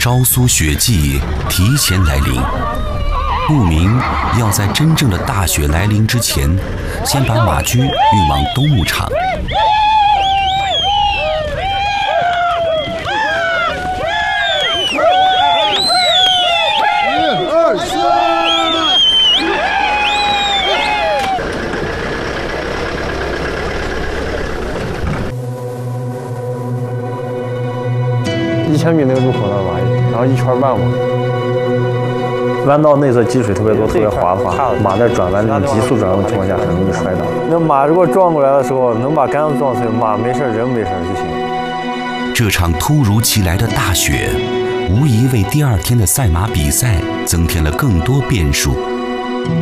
昭苏雪季提前来临，牧民要在真正的大雪来临之前，先把马驹运往冬牧场。 1000米那个入口那吧，然后1圈半嘛。 弯道内侧积水特别多、特别滑的话，马在转弯那种急速转弯的情况下，很容易摔倒。那马如果撞过来的时候，能把杆子撞碎，马没事，人没事就行。 这场突如其来的大雪，无疑为第2天的赛马比赛增添了更多变数。